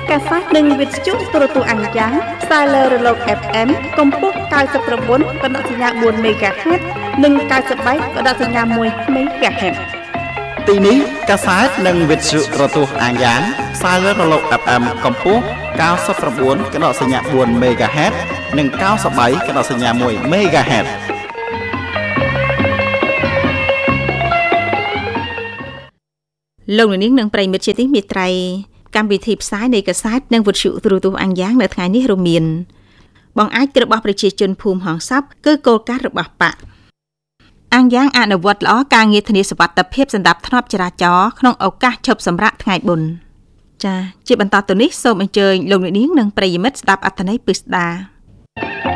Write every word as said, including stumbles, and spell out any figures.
កាសែតនិងវិទ្យុទូរទស្សន៍អញ្ចឹងផ្សាយលើរលក เอฟ เอ็ม កម្ពស់ ninety-nine កណ្ដាប់សញ្ញាfour មេហ្គាហឺត និង ninety-eight កណ្ដាប់សញ្ញាone មេហ្គាហឺតទីនេះកាសែតនិងវិទ្យុទូរទស្សន៍អញ្ចឹងផ្សាយលើរលក เอฟ เอ็ม កម្ពស់ninety-nine កណ្ដាប់សញ្ញាfour មេហ្គាហឺត និងninety-eight កណ្ដាប់សញ្ញាoneមេហ្គាហឺតលោកនាងនិងប្រិមិត្តជាទីមេត្រីកម្មវិធីផ្សាយនៃកាសែតនិងវិទ្យុទូរទស្សន៍អញ្ចឹងនៅថ្ងៃនេះរួមមានបងអាចរបស់ប្រជាជនភូមិហងស័ព្ទគឺគោលការណ៍របស់បកអញ្ចឹងអនុវត្តល្អការងារធានាសុវត្ថិភាពសម្រាប់ថ្នាក់ចរាចរណ៍ក្នុងឱកាសឈប់សម្រាកថ្ងៃបុណ្យចា៎ជាបន្តទៅនេះសូមអញ្ជើញលោកនាងនិងប្រិមិត្តស្ដាប់អត្ថន័យពិស្ដា